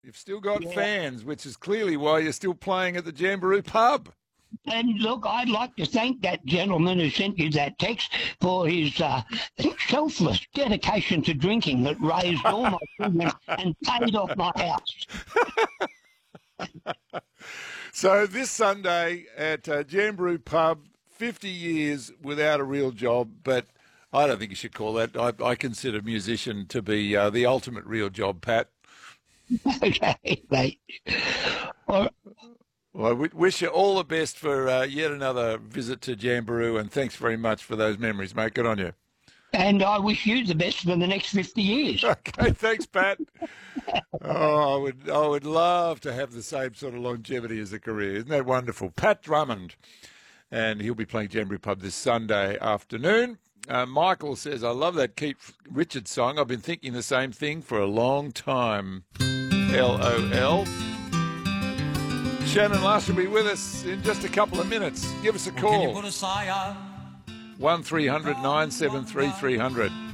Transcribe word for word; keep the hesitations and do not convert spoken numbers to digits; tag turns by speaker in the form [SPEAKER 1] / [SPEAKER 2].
[SPEAKER 1] You've still got
[SPEAKER 2] Yeah.
[SPEAKER 1] fans, which is clearly why you're still playing at the Jamboree pub.
[SPEAKER 2] And look, I'd like to thank that gentleman who sent you that text for his uh, selfless dedication to drinking that raised all my children and paid off my house.
[SPEAKER 1] So this Sunday at uh, Jamboree pub, fifty years without a real job, but I don't think you should call that. I, I consider musician to be uh, the ultimate real job, Pat.
[SPEAKER 2] Okay, mate. All right.
[SPEAKER 1] Well, I w- wish you all the best for uh, yet another visit to Jamboree, and thanks very much for those memories, mate. Good on you.
[SPEAKER 2] And I wish you the best for the next fifty years.
[SPEAKER 1] Okay, thanks, Pat. Oh, I would, I would love to have the same sort of longevity as a career. Isn't that wonderful? Pat Drummond, and he'll be playing Jamboree Pub this Sunday afternoon. Uh, Michael says, I love that Keith Richards song. I've been thinking the same thing for a long time. L O L. Shannon Lush will be with us in just a couple of minutes. Give us a call. one three hundred nine seven three three hundred.